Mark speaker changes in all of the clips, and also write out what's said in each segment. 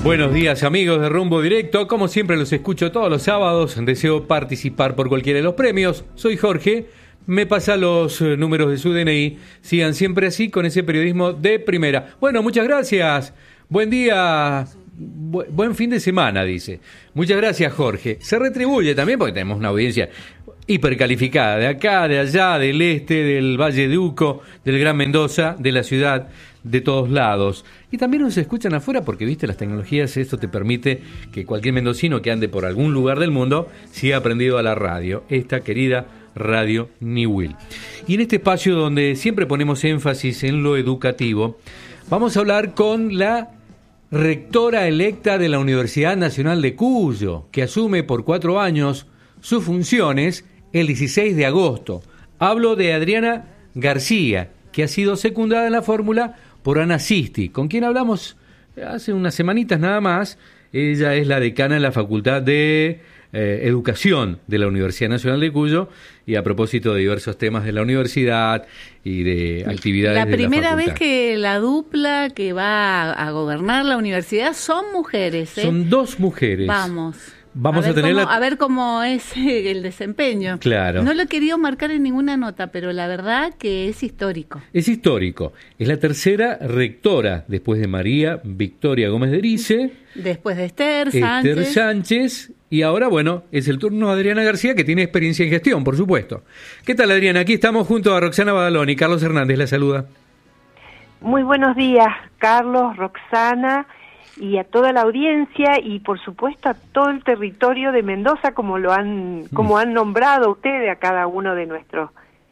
Speaker 1: Buenos días, amigos de Rumbo Directo. Como siempre los escucho todos los sábados. Deseo participar por cualquiera de los premios. Soy Jorge. Me pasa los números de su DNI. Sigan siempre así con ese periodismo de primera. Bueno, muchas gracias. Buen día. Buen fin de semana, dice. Muchas gracias, Jorge. Se retribuye también porque tenemos una audiencia hipercalificada de acá, de allá, del este, del Valle de Uco, del Gran Mendoza, de la ciudad, de todos lados. Y también nos escuchan afuera porque, viste, las tecnologías, esto te permite que cualquier mendocino que ande por algún lugar del mundo siga aprendido a la radio, esta querida Radio Niwil. Y en este espacio donde siempre ponemos énfasis en lo educativo, vamos a hablar con la rectora electa de la Universidad Nacional de Cuyo, que asume por 4 años sus funciones el 16 de agosto. Hablo de Adriana García, que ha sido secundada en la fórmula por Ana Sisti, con quien hablamos hace unas semanitas nada más. Ella es la decana de la Facultad de Educación de la Universidad Nacional de Cuyo, y a propósito de diversos temas de la universidad y de actividades de la facultad. La
Speaker 2: primera vez que la dupla que va a gobernar la universidad son mujeres, ¿eh? Son 2 mujeres. Vamos a ver cómo es el desempeño.
Speaker 1: Claro.
Speaker 2: No lo he querido marcar en ninguna nota, pero la verdad que es histórico.
Speaker 1: Es histórico. Es la tercera rectora, después de María Victoria Gómez de Erice.
Speaker 2: Después de Esther Sánchez.
Speaker 1: Y ahora, bueno, es el turno de Adriana García, que tiene experiencia en gestión, por supuesto. ¿Qué tal, Adriana? Aquí estamos junto a Roxana Badalón y Carlos Hernández. La saluda.
Speaker 3: Muy buenos días, Carlos, Roxana, y a toda la audiencia y por supuesto a todo el territorio de Mendoza, como han nombrado ustedes a cada uno de nuestros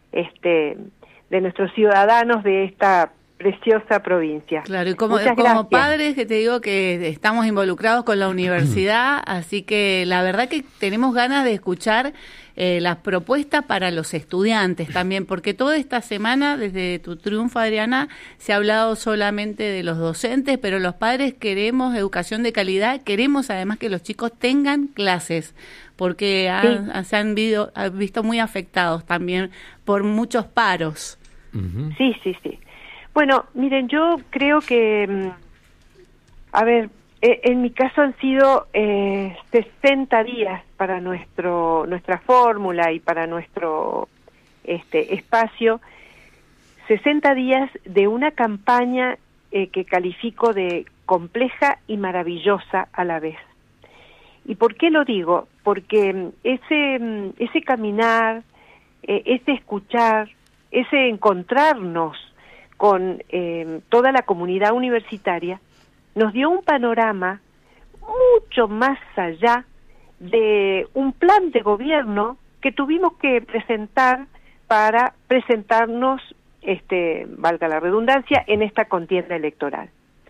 Speaker 3: ciudadanos de esta preciosa provincia.
Speaker 2: Claro, y como padres, que te digo que estamos involucrados con la universidad, así que la verdad que tenemos ganas de escuchar las propuestas para los estudiantes también, porque toda esta semana, desde tu triunfo, Adriana, se ha hablado solamente de los docentes, pero los padres queremos educación de calidad, queremos además que los chicos tengan clases, porque se han visto muy afectados también por muchos paros.
Speaker 3: Uh-huh. Sí. Bueno, miren, yo creo que, en mi caso han sido 60 días para nuestra fórmula y para nuestro espacio, 60 días de una campaña que califico de compleja y maravillosa a la vez. ¿Y por qué lo digo? Porque ese caminar, ese escuchar, ese encontrarnos con toda la comunidad universitaria, nos dio un panorama mucho más allá de un plan de gobierno que tuvimos que presentar para presentarnos, valga la redundancia, en esta contienda electoral.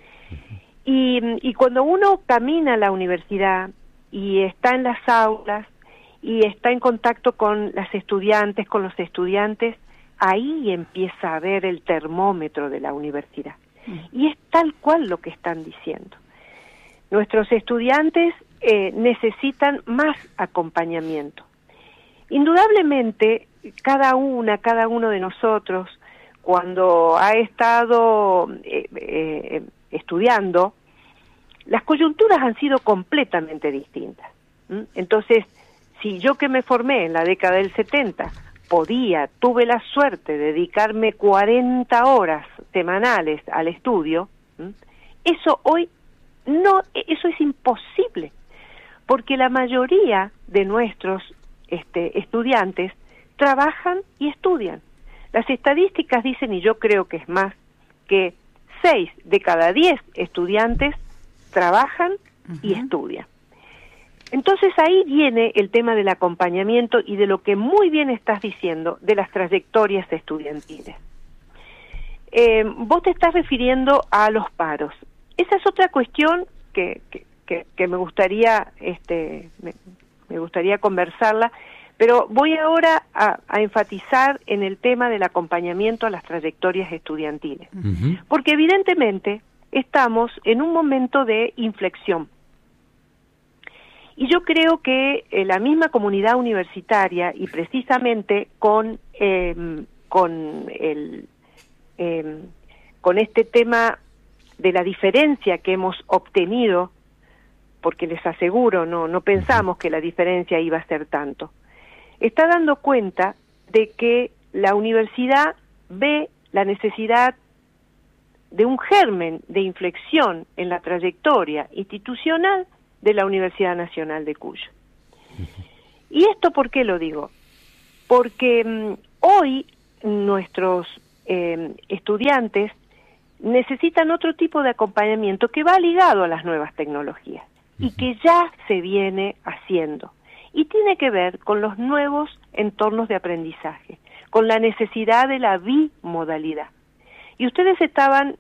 Speaker 3: Y cuando uno camina a la universidad y está en las aulas y está en contacto con las estudiantes, con los estudiantes, ahí empieza a ver el termómetro de la universidad. Y es tal cual lo que están diciendo. Nuestros estudiantes necesitan más acompañamiento. Indudablemente, cada uno de nosotros, cuando ha estado estudiando, las coyunturas han sido completamente distintas. Entonces, si yo que me formé en la década del 70, tuve la suerte de dedicarme 40 horas semanales al estudio, eso hoy eso es imposible, porque la mayoría de nuestros estudiantes trabajan y estudian. Las estadísticas dicen, y yo creo que es más, que 6 de cada 10 estudiantes trabajan y estudian. Entonces ahí viene el tema del acompañamiento y de lo que muy bien estás diciendo, de las trayectorias estudiantiles. Vos te estás refiriendo a los paros. Esa es otra cuestión que me gustaría me gustaría conversarla, pero voy ahora a enfatizar en el tema del acompañamiento a las trayectorias estudiantiles. Uh-huh. Porque evidentemente estamos en un momento de inflexión. Y yo creo que la misma comunidad universitaria, y precisamente con este tema de la diferencia que hemos obtenido porque les aseguro, no pensamos que la diferencia iba a ser tanto, está dando cuenta de que la universidad ve la necesidad de un germen de inflexión en la trayectoria institucional de la Universidad Nacional de Cuyo. ¿Y esto por qué lo digo? Porque hoy nuestros estudiantes necesitan otro tipo de acompañamiento que va ligado a las nuevas tecnologías y que ya se viene haciendo. Y tiene que ver con los nuevos entornos de aprendizaje, con la necesidad de la bimodalidad. Y ustedes estaban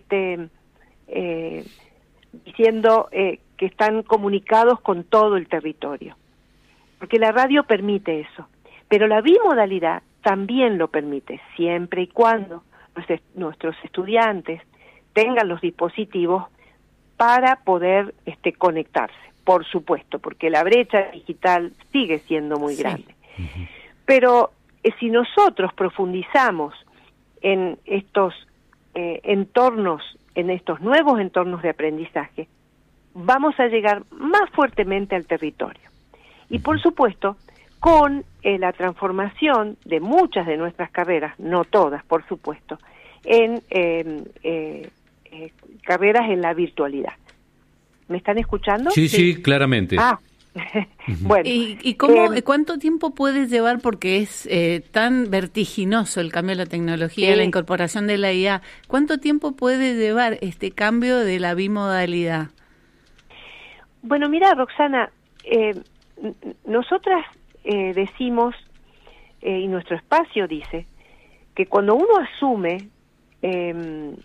Speaker 3: diciendo que están comunicados con todo el territorio, porque la radio permite eso, pero la bimodalidad también lo permite, siempre y cuando nuestros estudiantes tengan los dispositivos para poder conectarse, por supuesto, porque la brecha digital sigue siendo muy grande. Pero si nosotros profundizamos en estos entornos, en estos nuevos entornos de aprendizaje, vamos a llegar más fuertemente al territorio. Y por supuesto, con la transformación de muchas de nuestras carreras, no todas, por supuesto, en carreras en la virtualidad. ¿Me están escuchando?
Speaker 1: Sí, claramente.
Speaker 3: Bueno.
Speaker 2: ¿Y cuánto tiempo puede llevar, porque es tan vertiginoso el cambio de la tecnología, la incorporación de la IA, cuánto tiempo puede llevar este cambio de la bimodalidad?
Speaker 3: Bueno, mira, Roxana, nosotras decimos, y nuestro espacio dice, que cuando uno asume en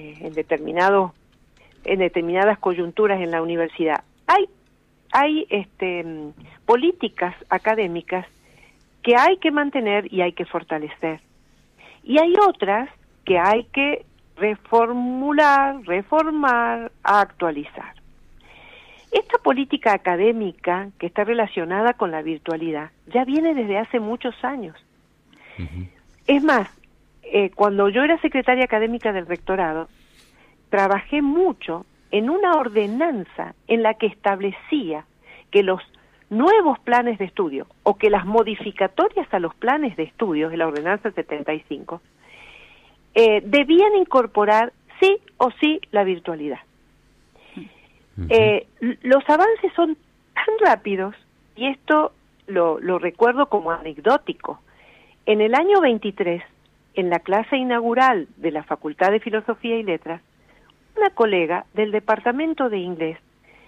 Speaker 3: determinadas coyunturas en la universidad, hay políticas académicas que hay que mantener y hay que fortalecer. Y hay otras que hay que reformular, reformar, actualizar. Esta política académica que está relacionada con la virtualidad ya viene desde hace muchos años. Es más, cuando yo era secretaria académica del rectorado, trabajé mucho en una ordenanza en la que establecía que los nuevos planes de estudio o que las modificatorias a los planes de estudio de la ordenanza 75 debían incorporar sí o sí la virtualidad. Los avances son tan rápidos, y esto lo recuerdo como anecdótico. En el año 23, en la clase inaugural de la Facultad de Filosofía y Letras, una colega del departamento de inglés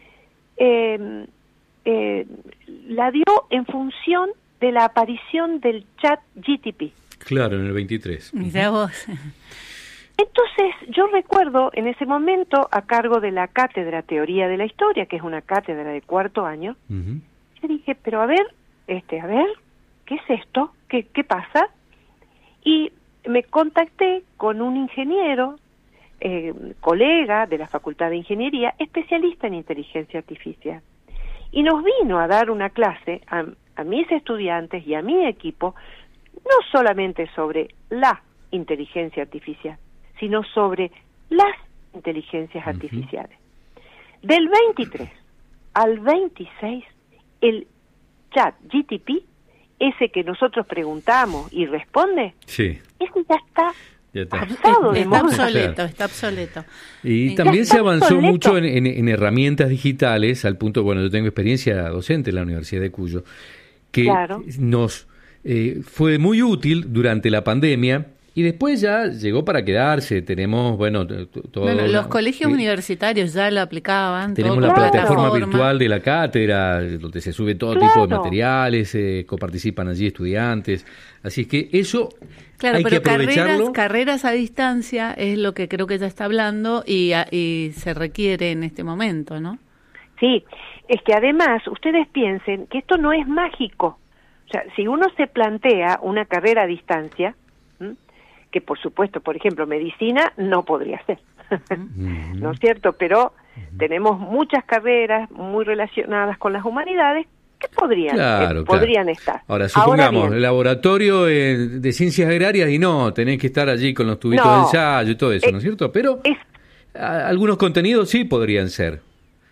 Speaker 3: la dio en función de la aparición del chat GTP.
Speaker 1: Claro, en el 23.
Speaker 2: Mirá vos.
Speaker 3: Entonces, yo recuerdo en ese momento, a cargo de la cátedra Teoría de la Historia, que es una cátedra de cuarto año, yo dije, pero a ver, ¿qué es esto? ¿Qué pasa? Y me contacté con un ingeniero, colega de la Facultad de Ingeniería, especialista en inteligencia artificial. Y nos vino a dar una clase a mis estudiantes y a mi equipo, no solamente sobre la inteligencia artificial, sino sobre las inteligencias artificiales. Del 23 al 26, el chat GTP, ese que nosotros preguntamos y responde, ese ya está avanzado.
Speaker 2: Está obsoleto.
Speaker 1: Y también se avanzó mucho en herramientas digitales, al punto, bueno, yo tengo experiencia docente en la Universidad de Cuyo, que nos fue muy útil durante la pandemia. Y después ya llegó para quedarse. Tenemos,
Speaker 2: los colegios universitarios ya lo aplicaban.
Speaker 1: Tenemos la plataforma virtual de la cátedra, donde se sube todo tipo de materiales, coparticipan allí estudiantes. Así es que eso hay que aprovecharlo.
Speaker 2: Carreras a distancia es lo que creo que ya está hablando y se requiere en este momento, ¿no?
Speaker 3: Sí, es que además ustedes piensen que esto no es mágico. O sea, si uno se plantea una carrera a distancia, que por supuesto, por ejemplo, medicina no podría ser, ¿no es cierto? Pero tenemos muchas carreras muy relacionadas con las humanidades que podrían estar.
Speaker 1: Ahora, supongamos, el laboratorio de ciencias agrarias y tenés que estar allí con los tubitos de ensayo y todo eso, ¿no es cierto? Pero algunos contenidos sí podrían ser.
Speaker 3: Exacto.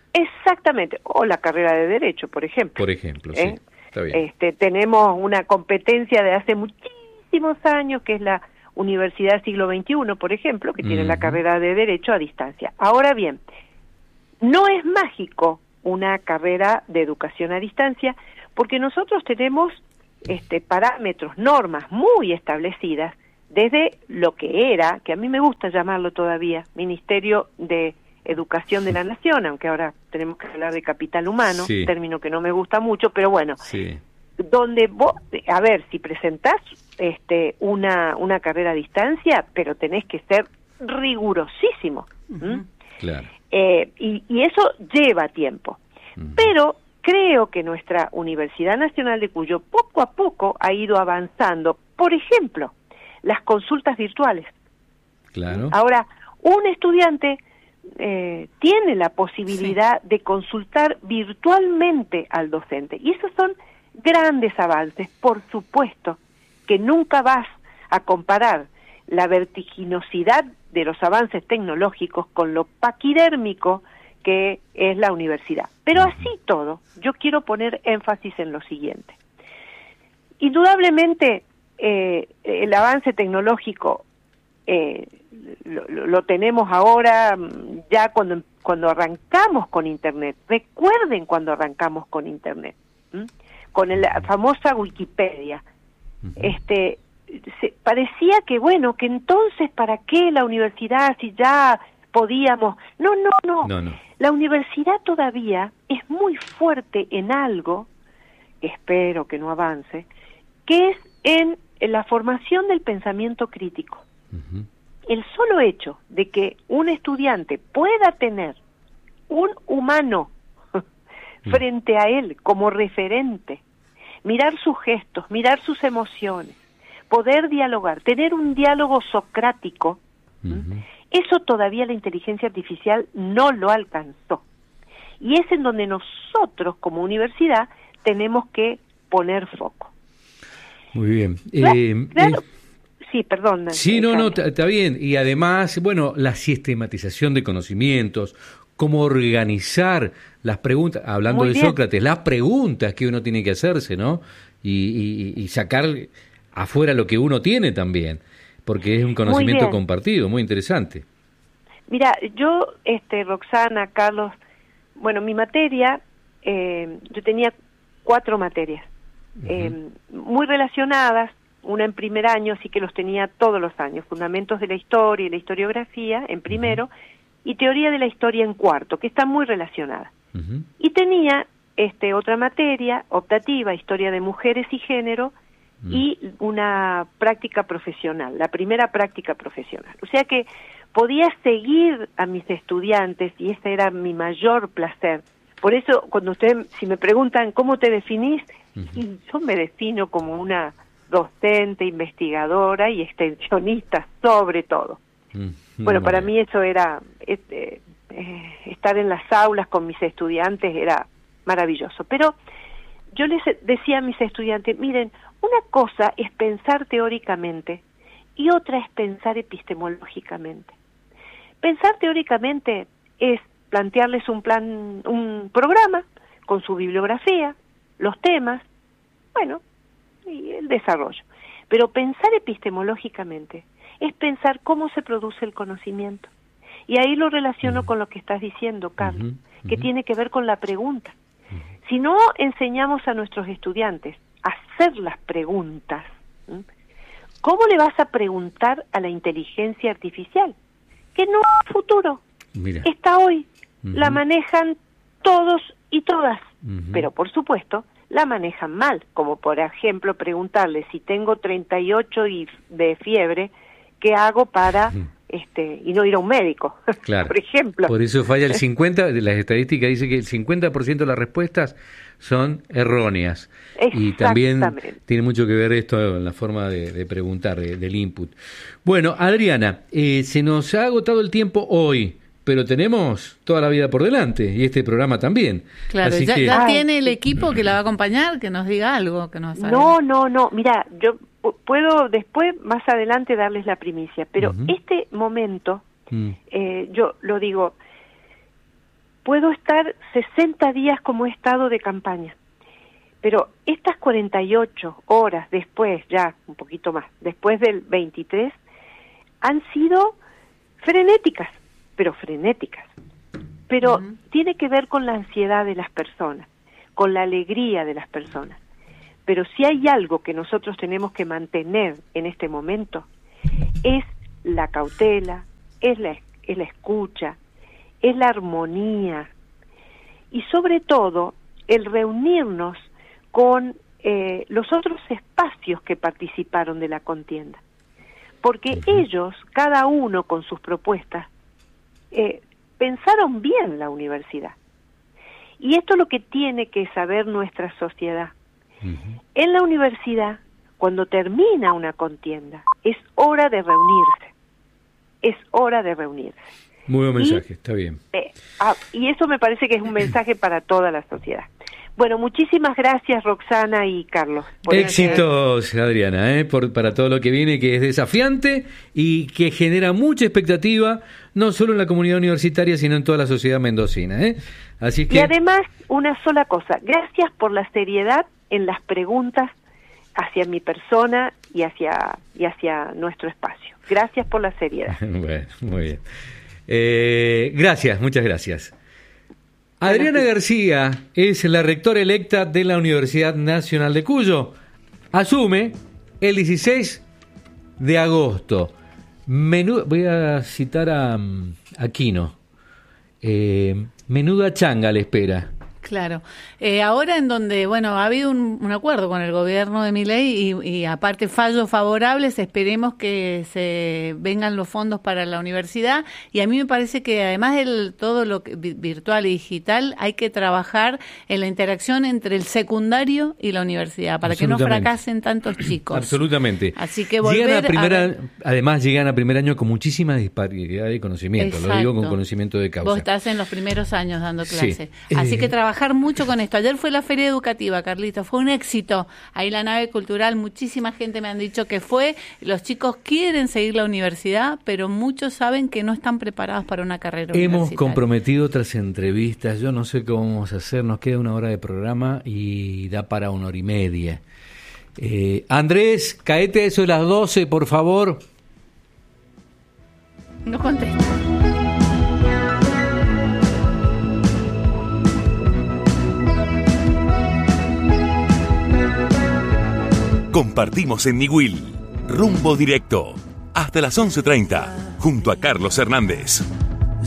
Speaker 3: Exactamente, o la carrera de Derecho, por ejemplo.
Speaker 1: Por ejemplo, sí, está bien.
Speaker 3: Tenemos una competencia de hace muchísimos años, que es la Universidad Siglo XXI, por ejemplo, que tiene la carrera de Derecho a distancia. Ahora bien, no es mágico una carrera de educación a distancia, porque nosotros tenemos parámetros, normas muy establecidas, desde lo que era, que a mí me gusta llamarlo todavía, Ministerio de Educación de la Nación, aunque ahora tenemos que hablar de capital humano,
Speaker 1: sí,
Speaker 3: término que no me gusta mucho, pero bueno,
Speaker 1: sí,
Speaker 3: donde vos, a ver, si presentás una carrera a distancia, pero tenés que ser rigurosísimo.
Speaker 1: claro.
Speaker 3: Y eso lleva tiempo. Pero creo que nuestra Universidad Nacional de Cuyo poco a poco ha ido avanzando. Por ejemplo, las consultas virtuales.
Speaker 1: Claro.
Speaker 3: Ahora, un estudiante tiene la posibilidad de consultar virtualmente al docente. Y esos son grandes avances. Por supuesto que nunca vas a comparar la vertiginosidad de los avances tecnológicos con lo paquidérmico que es la universidad. Pero así todo, yo quiero poner énfasis en lo siguiente. Indudablemente, el avance tecnológico lo tenemos ahora, ya cuando arrancamos con Internet. Recuerden cuando arrancamos con Internet, con la famosa Wikipedia. Parecía que, bueno, que entonces, ¿para qué la universidad si ya podíamos? No. La universidad todavía es muy fuerte en algo, que espero que no avance, que es en la formación del pensamiento crítico. El solo hecho de que un estudiante pueda tener un humano frente a él como referente, mirar sus gestos, mirar sus emociones, poder dialogar, tener un diálogo socrático, eso todavía la inteligencia artificial no lo alcanzó. Y es en donde nosotros, como universidad, tenemos que poner foco.
Speaker 1: Muy bien.
Speaker 3: Claro. Sí, perdón.
Speaker 1: Sí, no, está bien. Y además, bueno, la sistematización de conocimientos, cómo organizar las preguntas, hablando de Sócrates, las preguntas que uno tiene que hacerse, ¿no? Y sacar afuera lo que uno tiene también, porque es un conocimiento compartido, muy interesante.
Speaker 3: Mira, yo, Roxana, Carlos, bueno, mi materia, yo tenía 4 materias, muy relacionadas, una en primer año, así que los tenía todos los años, fundamentos de la historia y la historiografía en primero, y teoría de la historia en cuarto, que están muy relacionadas. Y tenía otra materia, optativa, historia de mujeres y género, y una práctica profesional, la primera práctica profesional. O sea que podía seguir a mis estudiantes, y ese era mi mayor placer. Por eso, cuando si me preguntan cómo te definís, yo me defino como una docente, investigadora y extensionista sobre todo. Bueno, para mí eso era, estar en las aulas con mis estudiantes era maravilloso. Pero yo les decía a mis estudiantes, miren, una cosa es pensar teóricamente y otra es pensar epistemológicamente. Pensar teóricamente es plantearles un programa con su bibliografía, los temas, bueno, y el desarrollo. Pero pensar epistemológicamente es pensar cómo se produce el conocimiento. Y ahí lo relaciono con lo que estás diciendo, Carlos, que tiene que ver con la pregunta. Si no enseñamos a nuestros estudiantes a hacer las preguntas, ¿cómo le vas a preguntar a la inteligencia artificial? Que no es futuro, está hoy. La manejan todos y todas, pero por supuesto la manejan mal, como por ejemplo preguntarle si tengo 38 de fiebre, ¿qué hago para y no ir a un médico?
Speaker 1: Claro.
Speaker 3: Por ejemplo.
Speaker 1: Por eso falla el 50%, las estadísticas dicen que el 50% de las respuestas son erróneas. Y también tiene mucho que ver esto en la forma de preguntar, del input. Bueno, Adriana, se nos ha agotado el tiempo hoy, pero tenemos toda la vida por delante, y este programa también.
Speaker 2: Claro,
Speaker 1: así que...
Speaker 2: ya tiene el equipo que la va a acompañar, que nos diga algo, que nos haga.
Speaker 3: No, mira, yo puedo después, más adelante, darles la primicia, pero este momento, yo lo digo, puedo estar 60 días como he estado de campaña. Pero estas 48 horas después, ya un poquito más, después del 23, han sido frenéticas. Pero tiene que ver con la ansiedad de las personas, con la alegría de las personas. Pero si hay algo que nosotros tenemos que mantener en este momento, es la cautela, es la escucha, es la armonía y sobre todo el reunirnos con los otros espacios que participaron de la contienda. Porque ellos, cada uno con sus propuestas, pensaron bien la universidad. Y esto es lo que tiene que saber nuestra sociedad. En la universidad, cuando termina una contienda, es hora de reunirse. Es hora de reunirse.
Speaker 1: Muy buen mensaje, está bien.
Speaker 3: Y eso me parece que es un mensaje para toda la sociedad. Bueno, muchísimas gracias, Roxana y Carlos.
Speaker 1: Éxitos, Adriana, para todo lo que viene, que es desafiante y que genera mucha expectativa, no solo en la comunidad universitaria, sino en toda la sociedad mendocina. Así que...
Speaker 3: Y además, una sola cosa, gracias por la seriedad en las preguntas hacia mi persona y hacia nuestro espacio. Gracias por la seriedad.
Speaker 1: Bueno, muy bien. Gracias, muchas gracias. Adriana García es la rectora electa de la Universidad Nacional de Cuyo. Asume el 16 de agosto. Voy a citar a Aquino. Menuda changa le espera.
Speaker 2: Claro. Ahora en donde, ha habido un acuerdo con el gobierno de Milei y aparte fallos favorables, esperemos que se vengan los fondos para la universidad y a mí me parece que además de todo lo virtual y digital hay que trabajar en la interacción entre el secundario y la universidad para que no fracasen tantos chicos.
Speaker 1: Absolutamente.
Speaker 2: Así que
Speaker 1: además llegan a primer año con muchísima disparidad de conocimiento. Exacto. Lo digo con conocimiento de causa.
Speaker 2: Vos estás en los primeros años dando clase.
Speaker 1: Sí.
Speaker 2: Así que trabajar mucho con esto. Ayer fue la feria educativa, Carlito, fue un éxito. Ahí la nave cultural, muchísima gente me han dicho que fue. Los chicos quieren seguir la universidad, pero muchos saben que no están preparados para una carrera universitaria.
Speaker 1: Hemos comprometido otras entrevistas, yo no sé cómo vamos a hacer, nos queda 1 hora de programa y da para 1 hora y media. Andrés, caete eso de las 12, por favor.
Speaker 2: No contesta.
Speaker 4: Compartimos en Niwil. Rumbo directo. Hasta las 11:30. Junto a Carlos Hernández.